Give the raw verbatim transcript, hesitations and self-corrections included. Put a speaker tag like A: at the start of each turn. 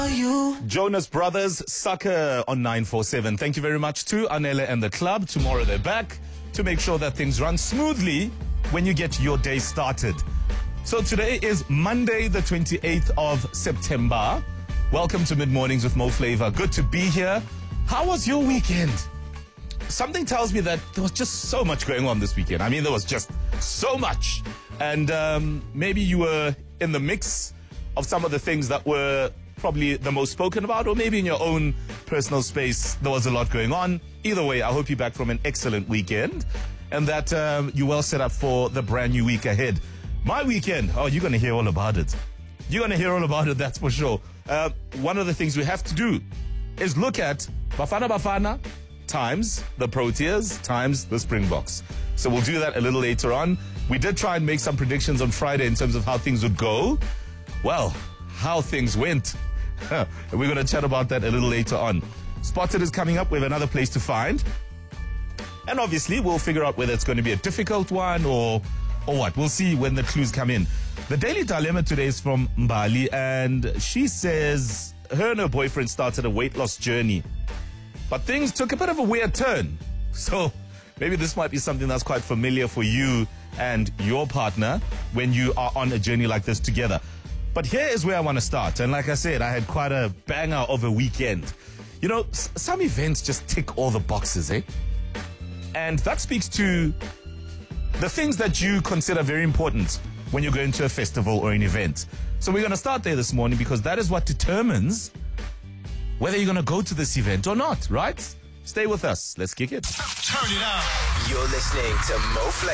A: You.
B: Jonas Brothers, Sucker on nine four seven. Thank you very much to Anele and the club. Tomorrow they're back to make sure that things run smoothly when you get your day started. So today is Monday, the twenty-eighth of September. Welcome to Mid Mornings with Mo Flavor. Good to be here. How was your weekend? Something tells me that there was just so much going on this weekend. I mean, there was just so much. And um, maybe you were in the mix of some of the things that were probably the most spoken about, or maybe in your own personal space, there was a lot going on. Either way, I hope you're back from an excellent weekend and that um, you're well set up for the brand new week ahead. My weekend, oh, you're going to hear all about it. You're going to hear all about it, that's for sure. Uh, one of the things we have to do is look at Bafana Bafana times the Proteas times the Springboks. So we'll do that a little later on. We did try and make some predictions on Friday in terms of how things would go. Well, how things went. We're going to chat about that a little later on. Spotted is coming up with another place to find. And obviously, we'll figure out whether it's going to be a difficult one or or what. We'll see when the clues come in. The Daily Dilemma today is from Mbali, and she says her and her boyfriend started a weight loss journey. But things took a bit of a weird turn. So maybe this might be something that's quite familiar for you and your partner when you are on a journey like this together. But here is where I want to start. And like I said, I had quite a banger of a weekend. You know, s- some events just tick all the boxes, eh? And that speaks to the things that you consider very important when you're going to a festival or an event. So we're going to start there this morning because that is what determines whether you're going to go to this event or not, right? Stay with us. Let's kick it.
A: Turn it up.
C: You're listening to Mo Flavor.